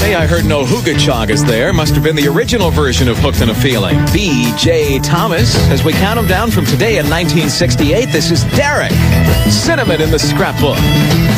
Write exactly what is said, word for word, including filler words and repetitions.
Funny, I heard no hooga chagas there. Must have been the original version of Hooked on a Feeling. B J Thomas. As we count him down from today in nineteen sixty-eight, this is Derek. Cinnamon in the Scrapbook.